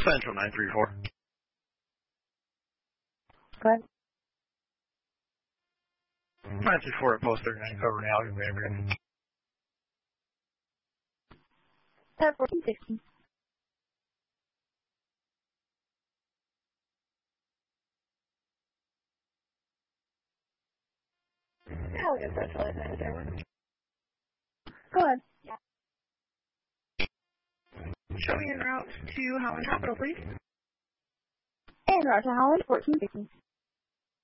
Central 934. Go ahead. 934 at Post 39, covering Alexandria. Tab 1460. I'll get that Alexandria. Go ahead. Show me en route to Holland Hospital, please. En route to Holland, 1460.